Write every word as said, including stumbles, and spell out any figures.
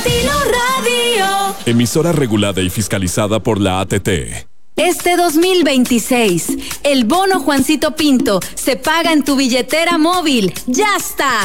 Estilo Radio. Emisora regulada y fiscalizada por la A T T. Este dos mil veintiséis, el bono Juancito Pinto se paga en tu billetera móvil. ¡Ya está!